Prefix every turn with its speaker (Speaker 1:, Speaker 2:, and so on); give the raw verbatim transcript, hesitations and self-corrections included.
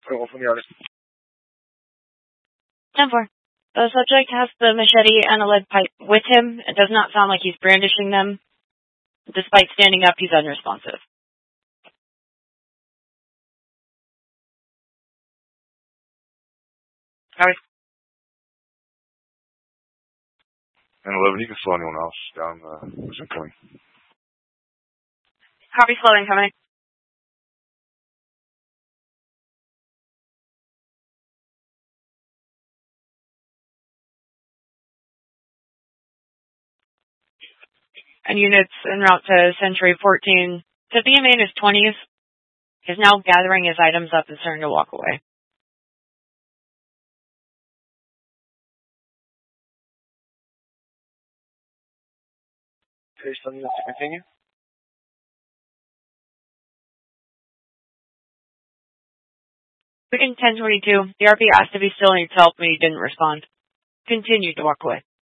Speaker 1: Luego, funerales.
Speaker 2: ten four. The subject has the machete and a lead pipe with him. It does not sound like he's brandishing them. Despite standing up, he's unresponsive.
Speaker 1: Harry. And eleven, you can slow anyone else down. Uh, who's incoming?
Speaker 2: Copy, slow incoming. And units en route to Century fourteen. To be in his twenties, is now gathering his items up and starting to walk away.
Speaker 1: Okay, still units to continue.
Speaker 2: Quicken ten twenty-two. The R P asked if he still needs help, but he didn't respond. Continued to walk away.